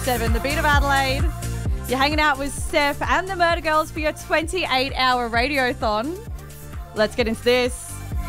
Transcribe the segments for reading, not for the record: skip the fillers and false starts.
7, the Beat of Adelaide. You're hanging out with Steph and the Murder Girls for your 28-hour radiothon. Let's get into this.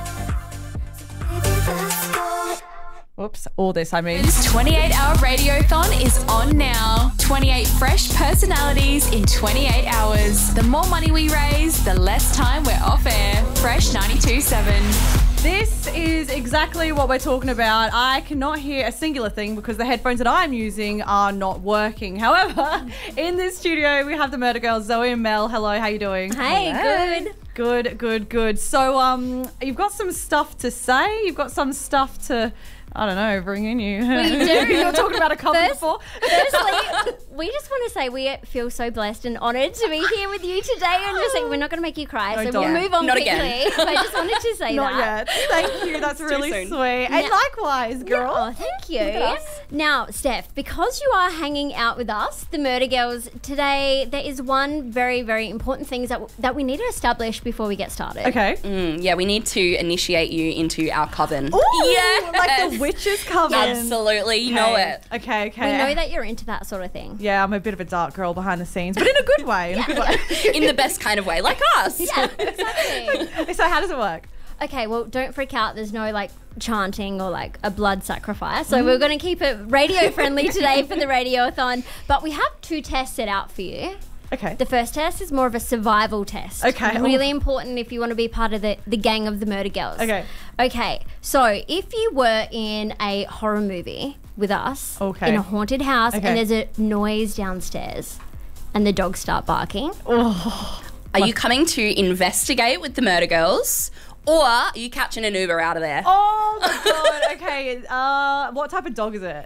Whoops, all this, I mean. This 28-hour radiothon is on now. 28 fresh personalities in 28 hours. The more money we raise, the less time we're off air. Fresh 92.7. This is exactly what we're talking about. I cannot hear a singular thing because the headphones that I'm using are not working. However, in this studio, we have the Murder Girls, Zoe and Mel. Hello, how you doing? Hey, Good. So, you've got some stuff to say. You've got some stuff to, I don't know, bring in you. We do. You were talking about a couple before. Firstly, we just want to say we feel so blessed and honoured to be here with you today, and just like we're not going to make you cry, so we'll move on quickly. Again. But I just wanted to say Not that. yet. Thank you. That's really soon. sweet. And likewise, girl. Oh, thank you. Now, Steph, because you are hanging out with us, the Murder Girls, today there is one very, very important thing that we need to establish before we get started. Okay. Yeah, we need to initiate you into our coven. Ooh, Yes. like the witch's coven. Absolutely, you know it. Okay. We know that you're into that sort of thing. Yeah, I'm a bit of a dark girl behind the scenes, but in a good way. In the best kind of way, like us. Yeah, exactly. So how does it work? Okay, well, don't freak out. There's no, like, chanting or, like, a blood sacrifice. So we're going to keep it radio-friendly today for the radiothon. But we have 2 tests set out for you. Okay. The first test is more of a survival test. Okay. Really important if you want to be part of the gang of the Murder Girls. Okay. Okay, so if you were in a horror movie with us, Okay. in a haunted house, Okay. and there's a noise downstairs, and the dogs start barking, Are you coming to investigate with the Murder Girls, or are you catching an Uber out of there? Oh, my God. Okay. What type of dog is it?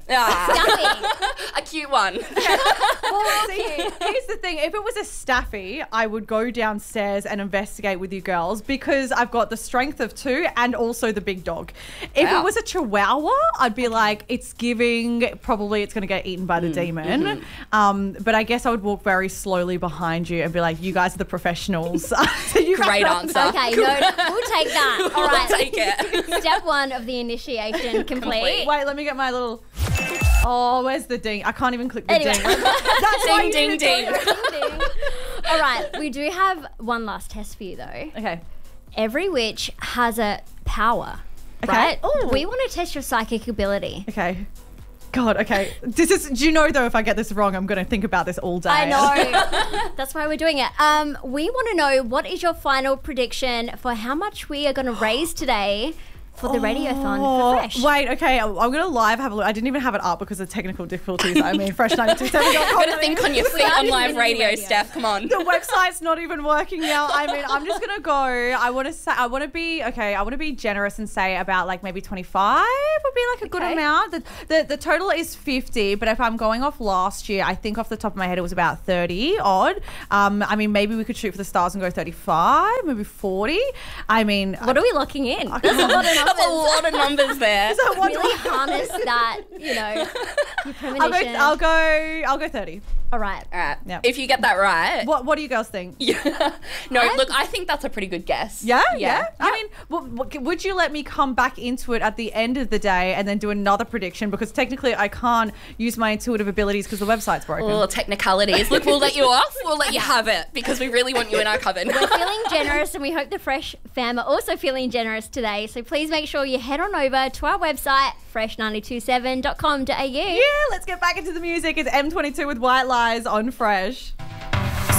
A cute one. Well, see, here's the thing. If it was a staffy, I would go downstairs and investigate with you girls because I've got the strength of 2 and also the big dog. If Wow. it was a chihuahua, I'd be like, it's giving, probably it's going to get eaten by the demon. But I guess I would walk very slowly behind you and be like, you guys are the professionals. So you guys Great are- answer. Okay, no, we'll take that. All right. Take it. Step 1 of the initiation complete. Wait, let me get my little... Oh, where's the ding? I can't even click the Anyway. ding. That's why Ding, you ding, need to ding. go- Ding, ding. All right, we do have one last test for you, though. Okay. Every witch has a power, Okay. right? Ooh. We want to test your psychic ability. Okay. God, okay. This is, do you know though, if I get this wrong, I'm going to think about this all day. I know. That's why we're doing it. We want to know, what is your final prediction for how much we are going to raise today for the radiothon for Fresh? Wait, okay. I'm going to live have a look. I didn't even have it up because of technical difficulties. I mean, fresh927.com. Better think on your feet on live radio, radio. Steph. Come on. The website's not even working now. I mean, I'm just gonna go. I want to be generous and say about like maybe 25 would be like a good amount. The total is 50, but if I'm going off last year, I think off the top of my head it was about 30 odd. I mean, maybe we could shoot for the stars and go 35, maybe 40. I mean, What are we locking in? That's a lot of numbers. That's a lot of numbers there. so what do Really I- harness that, your premonition. I'll go 30. All right. All right. Yep. If you get that right. What do you girls think? No, look, I think that's a pretty good guess. Yeah. I mean, would you let me come back into it at the end of the day and then do another prediction? Because technically I can't use my intuitive abilities because the website's broken. All technicalities. Look, we'll let you off. We'll let you have it because we really want you in our coven. We're feeling generous, and we hope the Fresh fam are also feeling generous today. So please make sure you head on over to our website, fresh927.com.au. Yeah, let's get back into the music. It's M22 with White Lies on Fresh.